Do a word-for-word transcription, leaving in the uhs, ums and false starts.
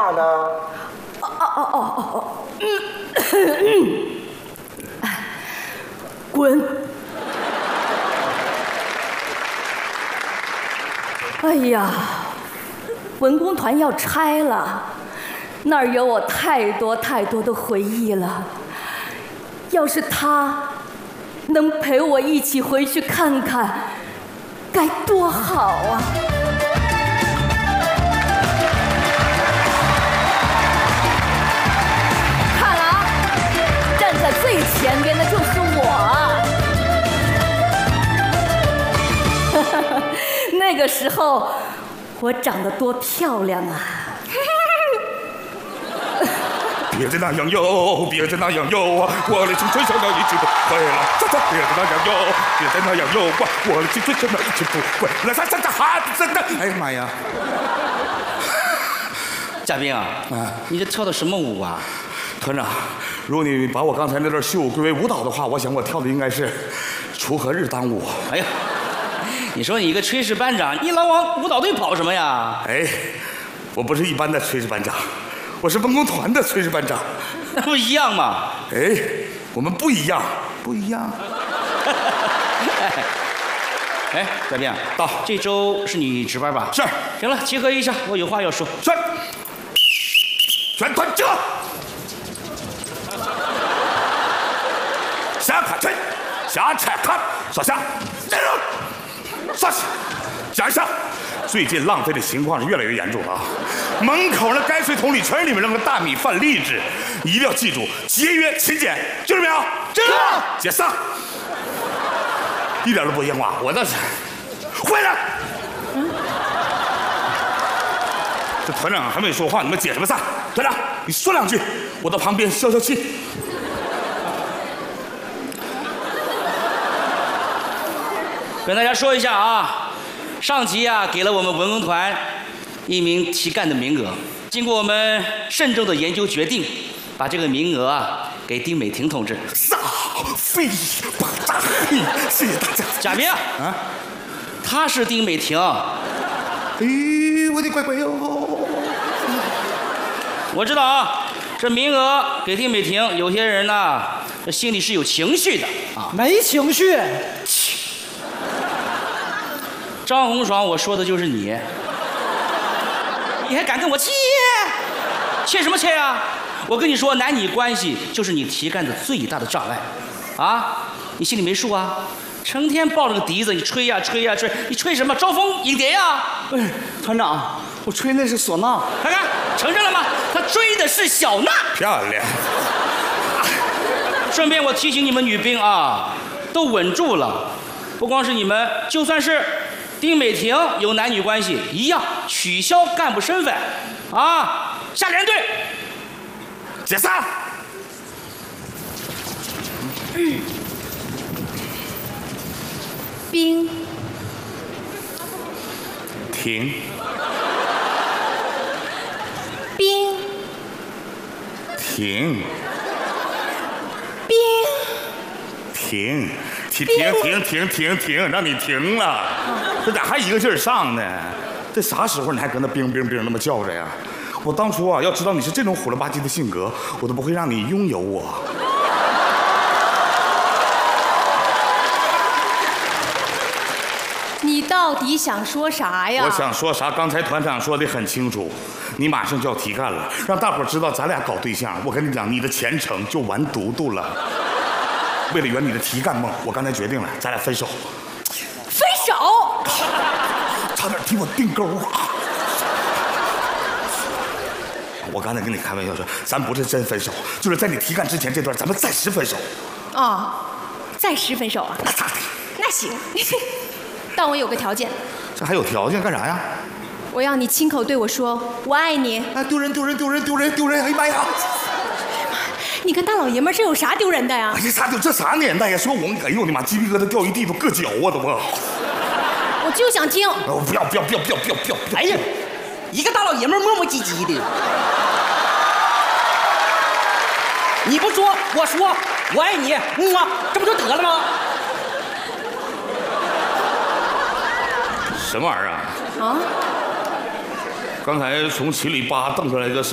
话呢？ 哦哦哦哦哦，嗯，滚！哎呀，文工团要拆了，那儿有我太多太多的回忆了。要是他能陪我一起回去看看，该多好啊！看了啊，站在最前边的就是我啊！那个时候我长得多漂亮啊！ 别再那样哟，别再那样哟，我的青春小鸟已经不回了。别再那样哟，别再那样哟，我的青春小鸟已经不回来。三三三哈，真的，哎呀妈呀！ 嘉宾啊，啊，你这跳的什么舞啊？ 团长，如果你把我刚才那段秀归为舞蹈的话，我想我跳的应该是锄禾日当午。 哎呀，你说你一个炊事班长，你老往舞蹈队跑什么呀？ 哎，我不是一般的炊事班长。我是文工团的炊事班长， 那不一样吗？ 哎，我们不一样，不一样。 哎，嘉宾， 到这周是你值班吧？ 是。 行了，集合一下，我有话要说。 是。全团集合。下卡吹，下踩看，扫下，站住，上去，讲一下。最近浪费的情况是越来越严重了啊！门口那泔水桶里全是你们扔的大米饭粒子，你一定要记住节约勤俭，知道没有？ 知道。 解散，一点都不像话，我那是回来。嗯、这团长还没说话，你们解什么散？团长，你说两句，我到旁边消消气。 跟大家说一下啊。上级啊，给了我们文工团一名提干的名额。经过我们慎重的研究决定，把这个名额啊给丁美婷同志。 撒飞巴扎嘿，谢谢大家。 贾明啊，她是丁美婷。 哎，我的乖乖哟！ 我知道啊，这名额给丁美婷，有些人呢，这心里是有情绪的啊。 没情绪。 张红爽，我说的就是你，你还敢跟我切？切什么切啊？我跟你说，男女关系就是你提干的最大的障碍，啊，你心里没数啊？成天抱着个笛子，你吹呀吹呀吹，你吹什么？招蜂引蝶呀？ 不是，团长，我吹那是唢呐。 看看，承认了吗？他追的是小娜。 漂亮。 顺便我提醒你们女兵啊，都稳住了，不光是你们，就算是。丁美婷有男女关系一样，取消干部身份，啊，下连队， 解散。 嗯。兵。 停。 兵。 停。 兵。 停。停停停停停停，让你停了，这咋还一个劲儿上呢？这啥时候你还搁那冰冰冰那么叫着呀？我当初啊，要知道你是这种虎了吧唧的性格，我都不会让你拥有我。 你到底想说啥呀？ 我想说啥？刚才团长说的很清楚，你马上就要提干了，让大伙儿知道咱俩搞对象。我跟你讲，你的前程就完犊犊了。为了圆你的提干梦，我刚才决定了，咱俩分手。 分手？ 差点替我定钩啊！我刚才跟你开玩笑说，咱不是真分手，就是在你提干之前这段，咱们暂时分手。 啊、哦，暂时分手啊？ 那咋的？ 那行，但我有个条件。 这还有条件干啥呀？ 我要你亲口对我说我爱你。 啊，丢人丢人丢人丢人丢人！哎呀妈呀！ 你跟大老爷们儿这有啥丢人的呀？ 哎呀，啥丢？这啥年代呀？说我，哎呦我的妈，鸡皮疙瘩掉一地都硌脚啊，都不。 我就想听。 哦，不要不要不要不要不要不要！ 哎呀，一个大老爷们磨磨唧唧的。你不说，我说，我爱你，嗯啊，这不就得了吗？ 什么玩意儿啊？ 啊？ 刚才从群里叭瞪出来一个是。